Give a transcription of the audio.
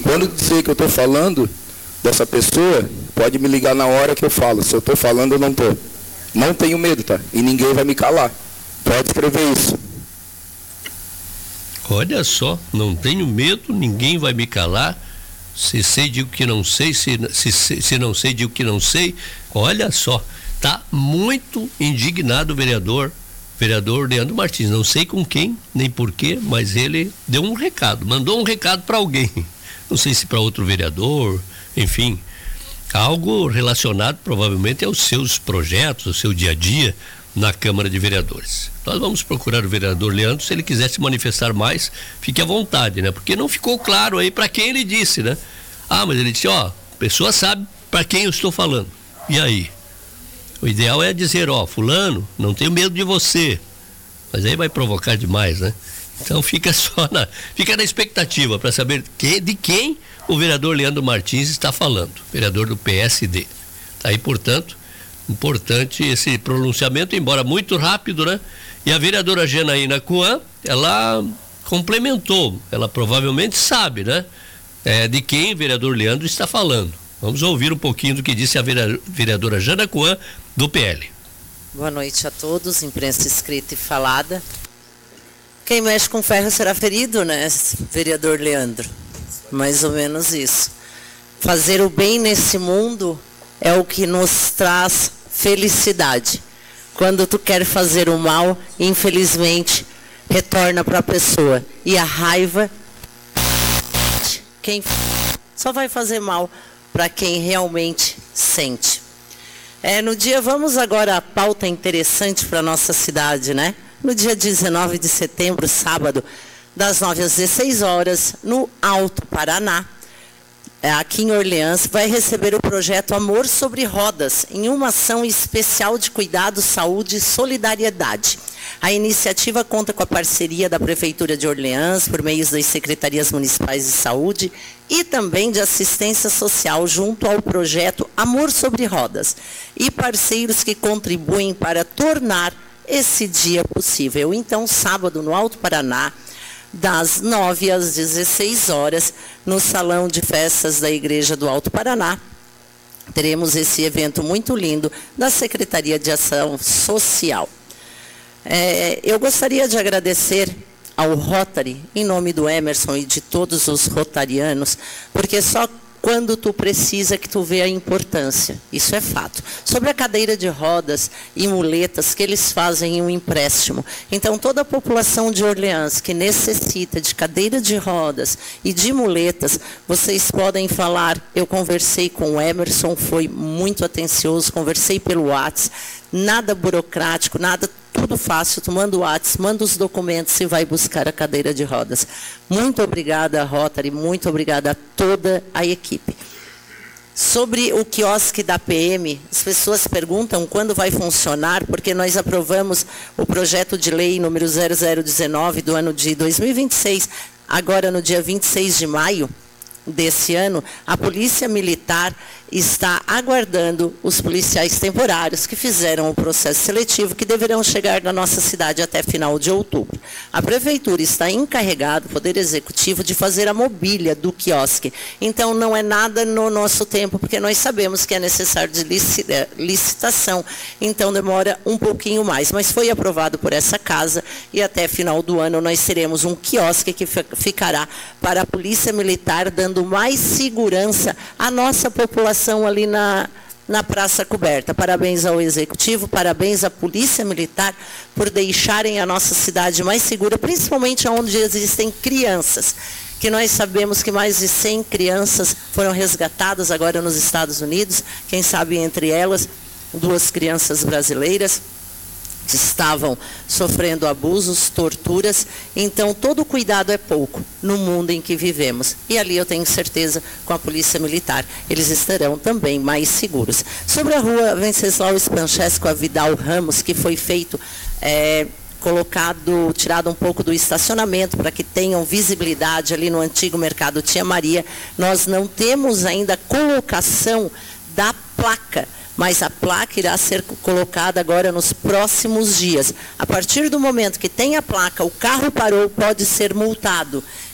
quando dizer que eu estou falando dessa pessoa, pode me ligar na hora que eu falo. Se eu estou falando, eu não estou. Não tenho medo, tá? E ninguém vai me calar. Pode escrever isso. Olha só, não tenho medo, ninguém vai me calar. Se sei, digo que não sei. Se não sei, digo que não sei. Olha só, tá muito indignado o vereador Leandro Martins. Não sei com quem, nem porquê, mas ele deu um recado, mandou um recado para alguém. Não sei se para outro vereador, enfim, algo relacionado provavelmente aos seus projetos, ao seu dia a dia na Câmara de Vereadores. Nós vamos procurar o vereador Leandro, se ele quiser se manifestar mais, fique à vontade, né? Porque não ficou claro aí para quem ele disse, né? Ah, mas ele disse, ó, a pessoa sabe para quem eu estou falando. E aí? O ideal é dizer, ó, fulano, não tenho medo de você. Mas aí vai provocar demais, né? Então fica na expectativa para saber de quem o vereador Leandro Martins está falando, vereador do PSD. Tá aí, portanto, importante esse pronunciamento, embora muito rápido, né? E a vereadora Janaína Coan, ela complementou, ela provavelmente sabe, né? De quem o vereador Leandro está falando. Vamos ouvir um pouquinho do que disse a vereadora Jana Coan, do PL. Boa noite a todos, imprensa escrita e falada. Quem mexe com ferro será ferido, né, vereador Leandro? Mais ou menos isso. Fazer o bem nesse mundo é o que nos traz felicidade. Quando tu quer fazer o mal, infelizmente, retorna para a pessoa. E a raiva, quem só vai fazer mal para quem realmente sente. Vamos agora a pauta interessante para a nossa cidade, né? No dia 19 de setembro, sábado, das 9 às 16 horas, no Alto Paraná, aqui em Orleans, vai receber o projeto Amor sobre Rodas, em uma ação especial de cuidado, saúde e solidariedade. A iniciativa conta com a parceria da Prefeitura de Orleans, por meio das Secretarias Municipais de Saúde e também de Assistência Social, junto ao projeto Amor sobre Rodas, e parceiros que contribuem para tornar esse dia possível. Então, sábado, no Alto Paraná, das 9 às 16 horas, no Salão de Festas da Igreja do Alto Paraná, teremos esse evento muito lindo da Secretaria de Ação Social. Eu gostaria de agradecer ao Rotary, em nome do Emerson e de todos os rotarianos, porque só quando tu precisa que tu vê a importância, isso é fato. Sobre a cadeira de rodas e muletas que eles fazem um empréstimo. Então, toda a população de Orleans que necessita de cadeira de rodas e de muletas, vocês podem falar, eu conversei com o Emerson, foi muito atencioso, conversei pelo WhatsApp, nada burocrático, nada, tudo fácil, tu manda o WhatsApp, manda os documentos e vai buscar a cadeira de rodas. Muito obrigada, Rotary, muito obrigada a toda a equipe. Sobre o quiosque da PM, as pessoas perguntam quando vai funcionar, porque nós aprovamos o projeto de lei número 0019 do ano de 2026, agora no dia 26 de maio desse ano, a Polícia Militar está aguardando os policiais temporários que fizeram o processo seletivo, que deverão chegar na nossa cidade até final de outubro. A Prefeitura está encarregada, o Poder Executivo, de fazer a mobília do quiosque. Então, não é nada no nosso tempo, porque nós sabemos que é necessário de licitação, então demora um pouquinho mais. Mas foi aprovado por essa casa e até final do ano nós teremos um quiosque que ficará para a Polícia Militar, dando mais segurança à nossa população ali na Praça Coberta. Parabéns ao Executivo, parabéns à Polícia Militar por deixarem a nossa cidade mais segura, principalmente onde existem crianças, que nós sabemos que mais de 100 crianças foram resgatadas agora nos Estados Unidos, quem sabe entre elas 2 crianças brasileiras que estavam sofrendo abusos, torturas. Então, todo cuidado é pouco no mundo em que vivemos. E ali eu tenho certeza, com a Polícia Militar, eles estarão também mais seguros. Sobre a rua Venceslau Spanchesco a Vidal Ramos, que foi feito, tirado um pouco do estacionamento para que tenham visibilidade ali no antigo Mercado Tia Maria, nós não temos ainda colocação da placa, mas a placa irá ser colocada agora nos próximos dias. A partir do momento que tem a placa, o carro parou, pode ser multado.